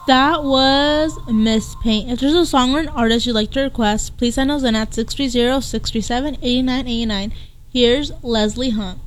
That was Miss Paint. If there's a song or an artist you'd like to request, please send us in at 630-637-8989. Here's Leslie Hunt.